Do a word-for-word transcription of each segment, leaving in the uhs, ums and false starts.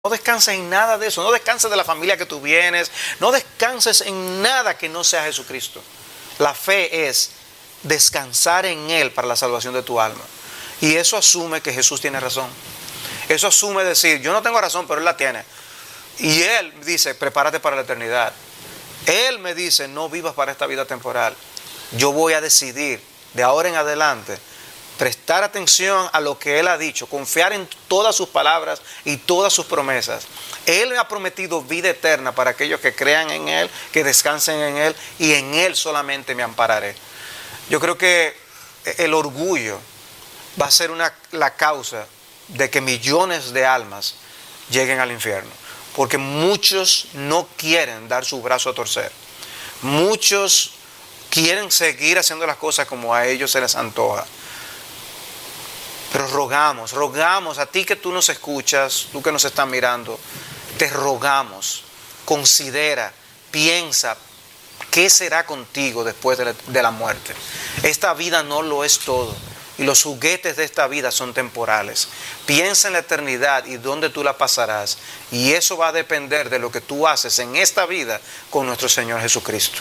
No descanses en nada de eso, no descanses de la familia que tú vienes, no descanses en nada que no sea Jesucristo. La fe es descansar en Él para la salvación de tu alma. Y eso asume que Jesús tiene razón. Eso asume decir, yo no tengo razón, pero Él la tiene. Y Él dice, prepárate para la eternidad. Él me dice, no vivas para esta vida temporal. Yo voy a decidir de ahora en adelante prestar atención a lo que Él ha dicho, confiar en todas sus palabras y todas sus promesas. Él me ha prometido vida eterna para aquellos que crean en Él, que descansen en Él, y en Él solamente me ampararé. Yo creo que el orgullo va a ser una, la causa de que millones de almas lleguen al infierno, porque muchos no quieren dar su brazo a torcer. Muchos quieren seguir haciendo las cosas como a ellos se les antoja. Pero rogamos, rogamos a ti que tú nos escuchas, tú que nos estás mirando, te rogamos, considera, piensa, ¿qué será contigo después de la, de la muerte? Esta vida no lo es todo, y los juguetes de esta vida son temporales. Piensa en la eternidad y dónde tú la pasarás, y eso va a depender de lo que tú haces en esta vida con nuestro Señor Jesucristo.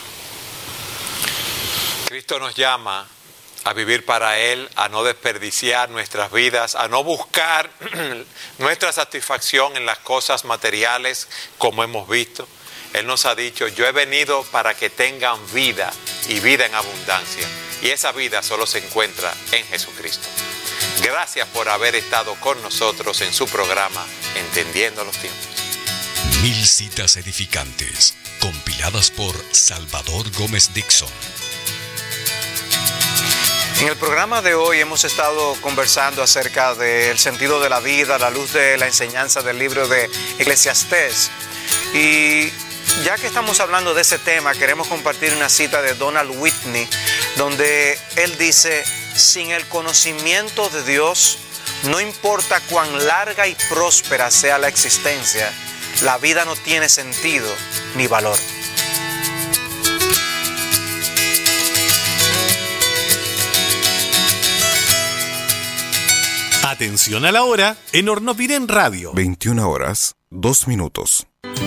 Cristo nos llama a vivir para Él, a no desperdiciar nuestras vidas, a no buscar nuestra satisfacción en las cosas materiales como hemos visto. Él nos ha dicho, yo he venido para que tengan vida y vida en abundancia. Y esa vida solo se encuentra en Jesucristo. Gracias por haber estado con nosotros en su programa Entendiendo los Tiempos. Mil citas edificantes, compiladas por Salvador Gómez Dixon. En el programa de hoy hemos estado conversando acerca del sentido de la vida a la luz de la enseñanza del libro de Eclesiastés. Y ya que estamos hablando de ese tema, queremos compartir una cita de Donald Whitney, donde él dice, sin el conocimiento de Dios, no importa cuán larga y próspera sea la existencia, la vida no tiene sentido ni valor. Atención a la hora en Hornopirén Radio. veintiuna horas, dos minutos.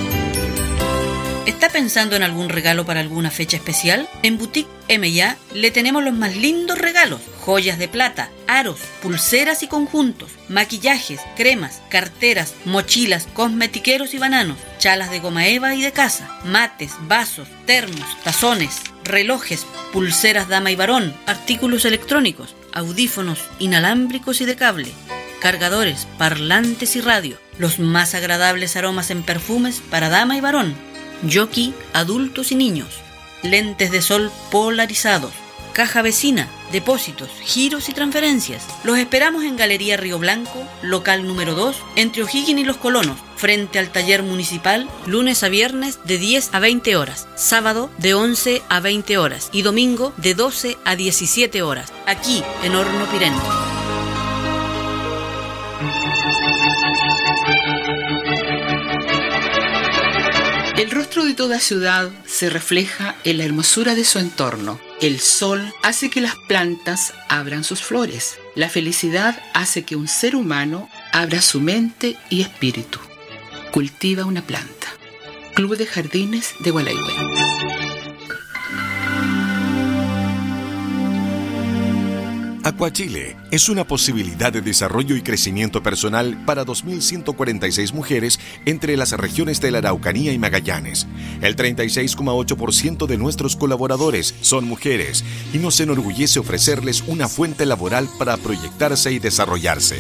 ¿Está pensando en algún regalo para alguna fecha especial? En Boutique M y A le tenemos los más lindos regalos. Joyas de plata, aros, pulseras y conjuntos, maquillajes, cremas, carteras, mochilas, cosmetiqueros y bananos, chalas de goma eva y de casa, mates, vasos, termos, tazones, relojes, pulseras dama y varón, artículos electrónicos, audífonos inalámbricos y de cable, cargadores, parlantes y radio, los más agradables aromas en perfumes para dama y varón, jockey, adultos y niños, lentes de sol polarizados, caja vecina, depósitos, giros y transferencias. Los esperamos en Galería Río Blanco, local número dos, entre O'Higgins y Los Colonos, frente al taller municipal, lunes a viernes de diez a veinte horas, sábado de once a veinte horas y domingo de doce a diecisiete horas, aquí en Hornopirén. El rostro de toda ciudad se refleja en la hermosura de su entorno. El sol hace que las plantas abran sus flores. La felicidad hace que un ser humano abra su mente y espíritu. Cultiva una planta. Club de Jardines de Gualaihue. Aquachile es una posibilidad de desarrollo y crecimiento personal para dos mil ciento cuarenta y seis mujeres entre las regiones de la Araucanía y Magallanes. El treinta y seis coma ocho por ciento de nuestros colaboradores son mujeres y nos enorgullece ofrecerles una fuente laboral para proyectarse y desarrollarse.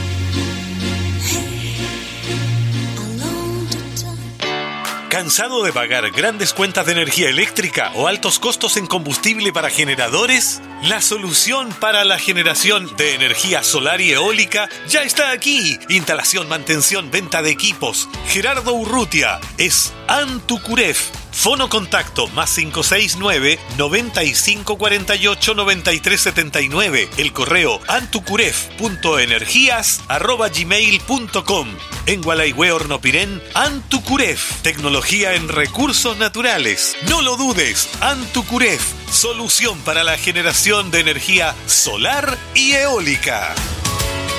¿Cansado de pagar grandes cuentas de energía eléctrica o altos costos en combustible para generadores? La solución para la generación de energía solar y eólica ya está aquí. Instalación, mantención, venta de equipos. Gerardo Urrutia es Antucuref. Fono contacto más cinco seis nueve, noventa y cinco cuarenta y ocho, noventa y tres setenta y nueve. El correo antucuref punto energías arroba gmail punto com. En Gualaihue, Hornopirén, Antucuref. Tecnología en recursos naturales. No lo dudes, Antucuref. Solución para la generación de energía solar y eólica.